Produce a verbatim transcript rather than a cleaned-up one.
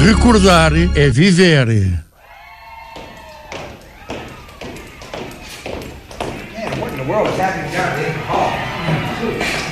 Recordar é viver. Man, what in the world is happening down there in the hall?